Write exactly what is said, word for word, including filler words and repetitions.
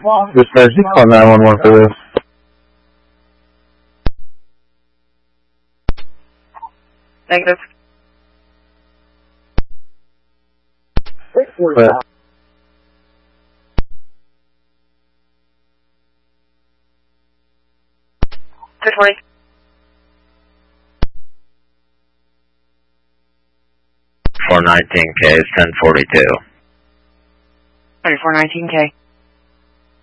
Dispatch, you call nine one one for this. Negative. But, two twenty. four nineteen K is ten forty-two. thirty-four nineteen K.